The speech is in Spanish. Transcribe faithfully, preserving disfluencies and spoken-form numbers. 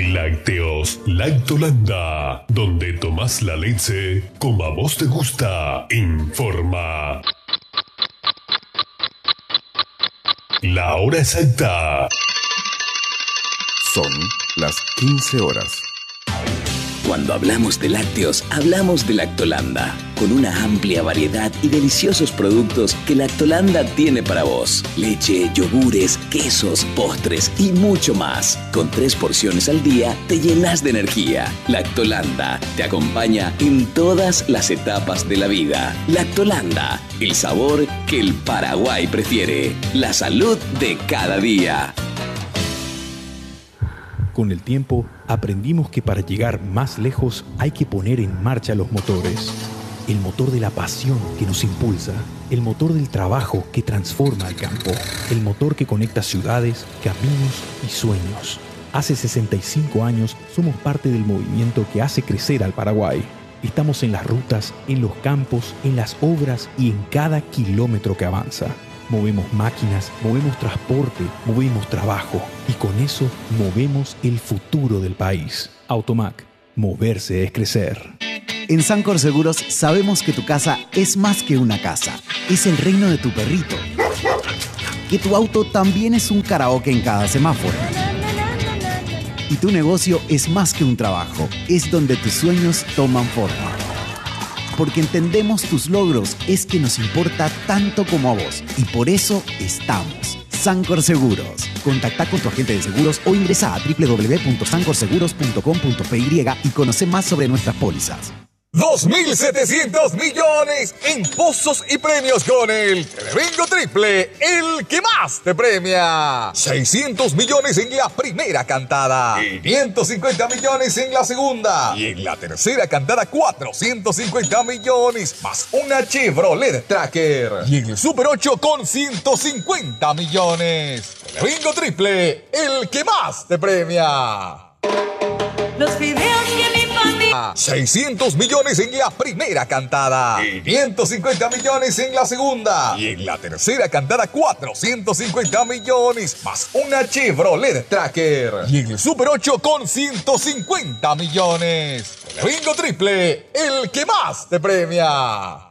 Lácteos Lactolanda, donde tomás la leche como a vos te gusta. Informa. La hora exacta. Son las quince horas. Cuando hablamos de lácteos, hablamos de Lactolanda, con una amplia variedad y deliciosos productos que Lactolanda tiene para vos. Leche, yogures, quesos, postres y mucho más. Con tres porciones al día te llenas de energía. Lactolanda te acompaña en todas las etapas de la vida. Lactolanda, el sabor que el Paraguay prefiere. La salud de cada día. Con el tiempo, aprendimos que para llegar más lejos hay que poner en marcha los motores. El motor de la pasión que nos impulsa, el motor del trabajo que transforma el campo, el motor que conecta ciudades, caminos y sueños. Hace sesenta y cinco años somos parte del movimiento que hace crecer al Paraguay. Estamos en las rutas, en los campos, en las obras y en cada kilómetro que avanza. Movemos máquinas, movemos transporte, movemos trabajo y con eso movemos el futuro del país. Automac, moverse es crecer. En Sancor Seguros sabemos que tu casa es más que una casa, es el reino de tu perrito. Que tu auto también es un karaoke en cada semáforo. Y tu negocio es más que un trabajo, es donde tus sueños toman forma. Porque entendemos tus logros, es que nos importa tanto como a vos. Y por eso estamos. Sancor Seguros. Contacta con tu agente de seguros o ingresa a doble u doble u doble u punto sancor seguros punto com punto pe y y conoce más sobre nuestras pólizas. dos mil setecientos millones en pozos y premios con el Telebingo Triple, el que más te premia. seiscientos millones en la primera cantada, quinientos cincuenta millones en la segunda y en la tercera cantada cuatrocientos cincuenta millones más una Chevrolet Tracker. Y en el Super ocho con ciento cincuenta millones. Telebingo Triple, el que más te premia. Los videos que mi familia... seiscientos millones en la primera cantada, quinientos cincuenta millones en la segunda y en la tercera cantada cuatrocientos cincuenta millones más una Chevrolet Tracker. Y en el Super ocho con ciento cincuenta millones. Telebingo Triple, el que más te premia.